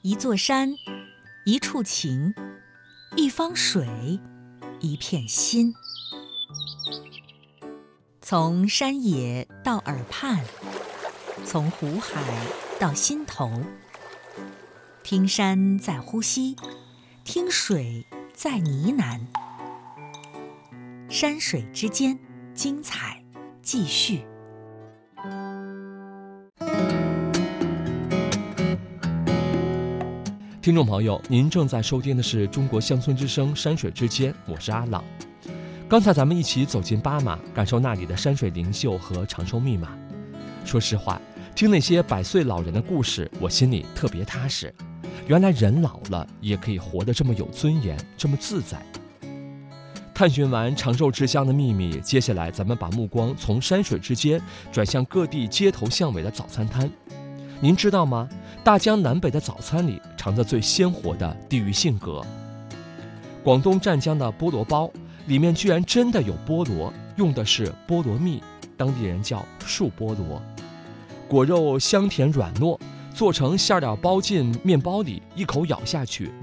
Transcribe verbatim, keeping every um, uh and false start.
一座山，一处情，一方水，一片心。从山野到耳畔，从湖海到心头，听山在呼吸，听水在呢喃。山水之间，精彩继续。 听众朋友，您正在收听的是中国乡村之声山水之间，我是阿朗。刚才咱们一起走进巴马，感受那里的山水灵秀和长寿密码。说实话，听那些百岁老人的故事，我心里特别踏实。原来人老了也可以活得这么有尊严，这么自在。探寻完长寿之乡的秘密，接下来咱们把目光从山水之间转向各地街头巷尾的早餐摊。您知道吗？大江南北的早餐里藏着最鲜活的地域性格。广东湛江的菠萝包里面居然真的有菠萝，用的是菠萝蜜，当地人叫树菠萝。果肉香甜软糯，做成馅料包进面包里，一口咬下去